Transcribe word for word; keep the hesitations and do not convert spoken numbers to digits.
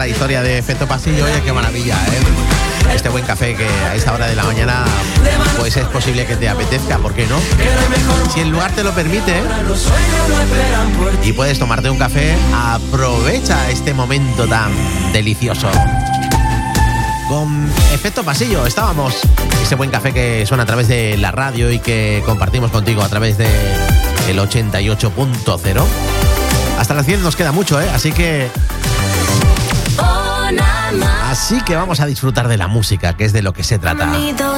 la historia de Efecto Pasillo. Oye, qué maravilla, ¿eh? Este buen café que a esta hora de la mañana pues es posible que te apetezca, ¿por qué no? Si el lugar te lo permite, ¿eh? Y puedes tomarte un café, aprovecha este momento tan delicioso. Con Efecto Pasillo estábamos, ese buen café que suena a través de la radio y que compartimos contigo a través de el ochenta y ocho punto cero. Hasta las cien nos queda mucho, ¿eh? Así que... Así que vamos a disfrutar de la música, que es de lo que se trata.